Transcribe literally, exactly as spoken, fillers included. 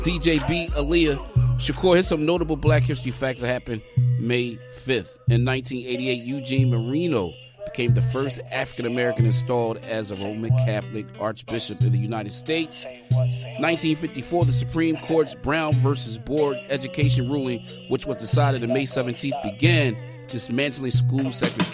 D J B, Aaliyah. Shakur, here's some notable Black history facts that happened May fifth. In nineteen eighty-eight, Eugene Marino became the first African-American installed as a Roman Catholic Archbishop in the United States. nineteen fifty-four, the Supreme Court's Brown versus Board education ruling, which was decided on May seventeenth, began dismantling school segregation.